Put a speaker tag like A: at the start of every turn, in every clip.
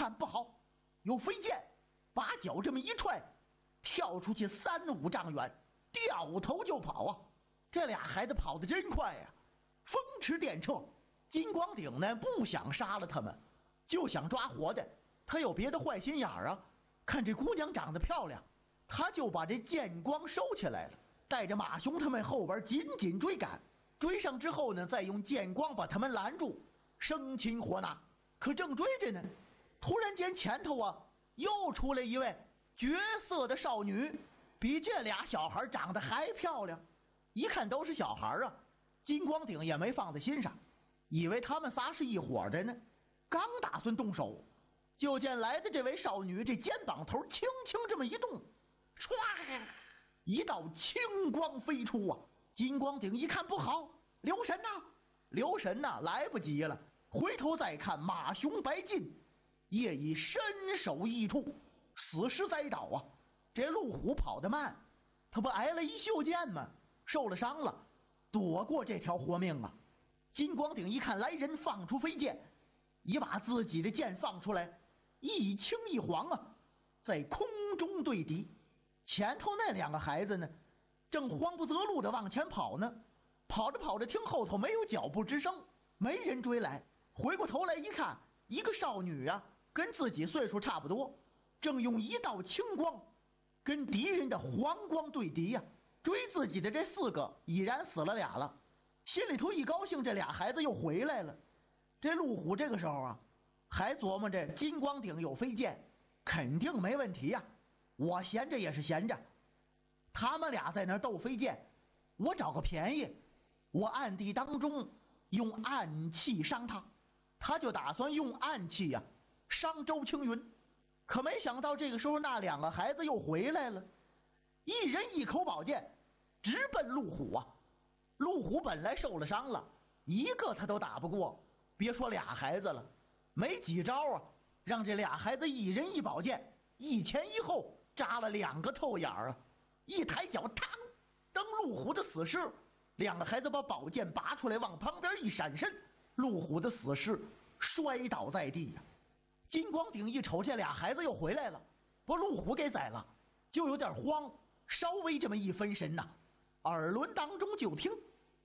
A: 看不好，有飞剑，把脚这么一踹，跳出去3、5丈远，掉头就跑啊！这俩孩子跑得真快呀，风驰电掣。金光鼎呢不想杀了他们，就想抓活的。他有别的坏心眼儿啊，看这姑娘长得漂亮，他就把这剑光收起来了，带着马雄他们后边紧紧追赶。追上之后呢，再用剑光把他们拦住，生擒活拿。可正追着呢，突然间前头啊又出来一位绝色的少女，比这俩小孩长得还漂亮。一看都是小孩啊，金光鼎也没放在心上，以为他们仨是一伙的呢。刚打算动手，就见来的这位少女这肩膀头轻轻这么一动，唰，一道青光飞出啊！金光鼎一看不好，留神呐！留神呐！来不及了，回头再看，马雄、白进也已身首异处，死尸栽倒啊！这陆虎跑得慢，他不挨了一袖箭吗？受了伤了，躲过这条活命啊！金光鼎一看来人，放出飞剑，已把自己的剑放出来，一青一黄啊，在空中对敌。前头那两个孩子呢，正慌不择路的往前跑呢，跑着跑着听后头没有脚步之声，没人追来，回过头来一看，一个少女啊，跟自己岁数差不多，正用一道青光跟敌人的黄光对敌呀。追自己的这4个已然死了俩了，心里头一高兴，这俩孩子又回来了。这陆虎这个时候啊，还琢磨着金光鼎有飞剑，肯定没问题呀。我闲着也是闲着，他们俩在那儿斗飞剑，我找个便宜，我暗地当中用暗器伤他。他就打算用暗器呀伤周青云。可没想到这个时候那两个孩子又回来了，一人一口宝剑，直奔陆虎啊！陆虎本来受了伤了，一个他都打不过，别说俩孩子了，没几招啊，让这俩孩子一人一宝剑，一前一后扎了2个透眼啊！一抬脚，嘡，蹬陆虎的死尸。两个孩子把宝剑拔出来，往旁边一闪身，陆虎的死尸摔倒在地呀！金光鼎一瞅，这俩孩子又回来了，把陆虎给宰了，就有点慌，稍微这么一分神呐，耳轮当中就听，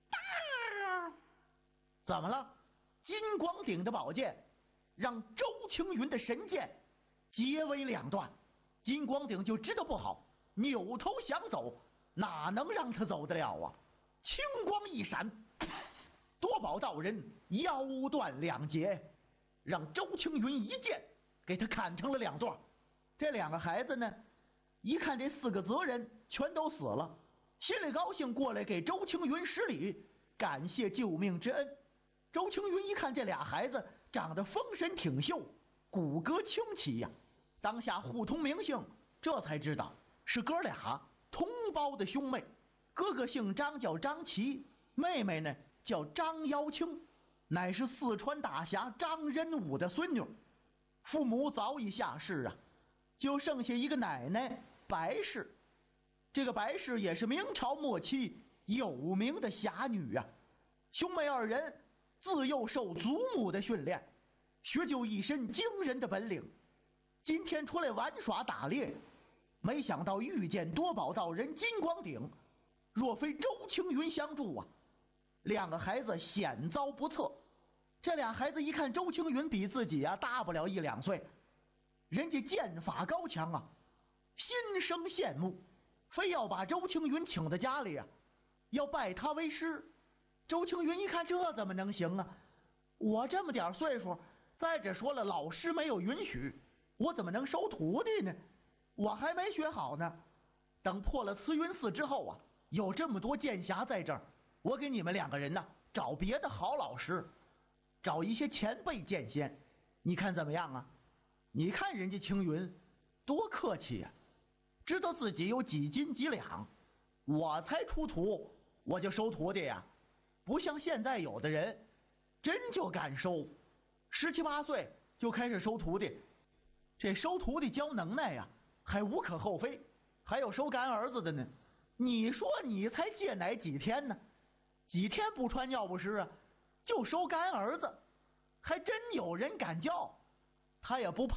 A: 怎么了？金光鼎的宝剑让周青云的神剑截为2段，金光鼎就知道不好，扭头想走，哪能让他走得了啊？青光一闪，多宝道人腰断2截，让周青云一剑给他砍成了2段。这两个孩子呢，一看这4个责人全都死了，心里高兴，过来给周青云施礼，感谢救命之恩。周青云一看这俩孩子长得丰神挺秀，骨骼清奇呀，当下互通名姓，这才知道是哥俩同胞的兄妹。哥哥姓张，叫张琪，妹妹呢叫张瑶清，乃是四川大侠张仁武的孙女。父母早已下世啊，就剩下一个奶奶白氏。这个白氏也是明朝末期有名的侠女啊。兄妹2人自幼受祖母的训练，学就一身惊人的本领。今天出来玩耍打猎，没想到遇见多宝道人金光鼎，若非周青云相助啊，两个孩子险遭不测。这俩孩子一看周青云比自己啊大不了1、2岁，人家剑法高强啊，心生羡慕，非要把周青云请到家里啊，要拜他为师。周青云一看，这怎么能行啊？我这么点岁数，再者说了，老师没有允许，我怎么能收徒弟呢？我还没学好呢。等破了慈云寺之后啊，有这么多剑侠在这儿，我给你们2个人呢找别的好老师，找一些前辈剑仙，你看怎么样啊？你看人家青云多客气呀，知道自己有几斤几两，我才出徒我就收徒弟呀，不像现在有的人真就敢收，17、18岁就开始收徒弟。这收徒弟教能耐呀，还无可厚非，还有收干儿子的呢。你说你才戒奶几天呢？几天不穿尿不湿啊，就收干儿子，还真有人敢叫，他也不怕